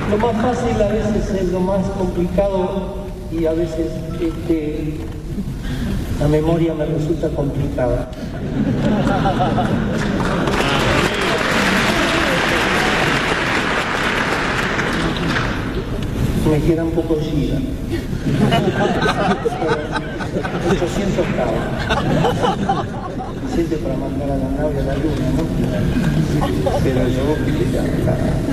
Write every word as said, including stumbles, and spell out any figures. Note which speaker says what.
Speaker 1: Lo más fácil a veces es lo más complicado y a veces este, la memoria me resulta complicada. Me queda un poco gira. ochocientos cabos. Siente para mandar a la nave a la luna, ¿no? Pero yo,